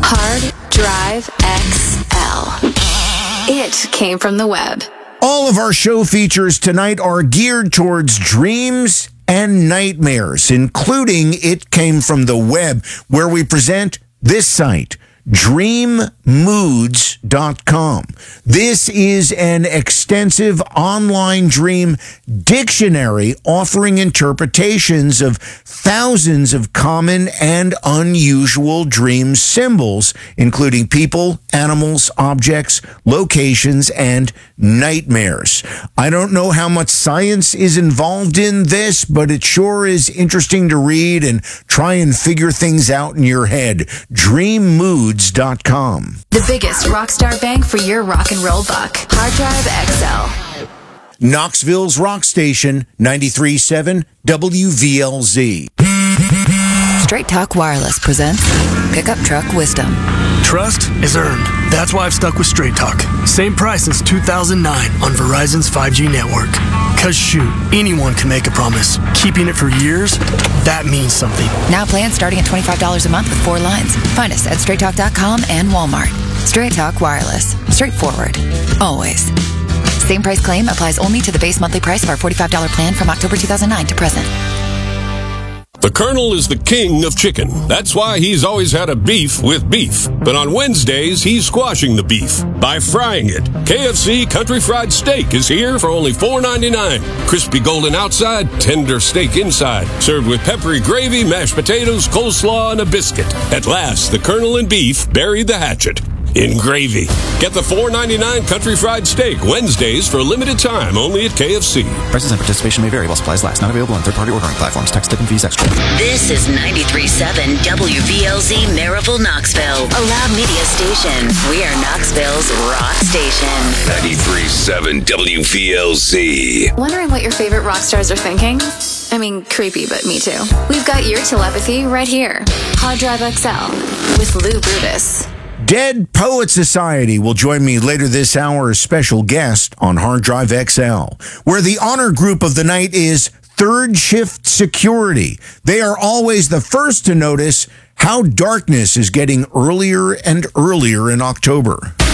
Hard Drive XL. It came from the web. All of our show features tonight are geared towards dreams and nightmares, including It Came from the Web, where we present this site, dreammoods.com. This is an extensive online dream dictionary offering interpretations of thousands of common and unusual dream symbols, including people, animals, objects, locations, and nightmares. I don't know how much science is involved in this, but it sure is interesting to read and try and figure things out in your head. dreammoods.com. The biggest rockstar bang for your rock and roll buck. Hard Drive XL. Knoxville's rock station, 93.7 WVLZ. Straight Talk Wireless presents Pickup Truck Wisdom. Trust is earned. That's why I've stuck with Straight Talk. Same price since 2009 on Verizon's 5G network. Cause shoot, anyone can make a promise. Keeping it for years, that means something. Now plans starting at $25 a month with 4 lines. Find us at straighttalk.com and Walmart. Straight Talk Wireless. Straightforward. Always. Same price claim applies only to the base monthly price of our $45 plan from October 2009 to present. The Colonel is the king of chicken. That's why he's always had a beef with beef. But on Wednesdays, he's squashing the beef by frying it. KFC Country Fried Steak is here for only $4.99. Crispy golden outside, tender steak inside. Served with peppery gravy, mashed potatoes, coleslaw, and a biscuit. At last, the Colonel and beef buried the hatchet in gravy. Get the $4.99 Country Fried Steak Wednesdays for a limited time only at KFC. Prices and participation may vary while supplies last. Not available on third-party ordering platforms. Tax, tip, and fees extra. This is 93.7 WVLZ Maryville, Knoxville. A loud media station. We are Knoxville's rock station. 93.7 WVLZ. Wondering what your favorite rock stars are thinking? I mean, creepy, but me too. We've got your telepathy right here. Hard Drive XL with Lou Brutus. Dead Poet Society will join me later this hour as special guest on Hard Drive XL, where the honor group of the night is Third Shift Security. They are always the first to notice how darkness is getting earlier and earlier in October.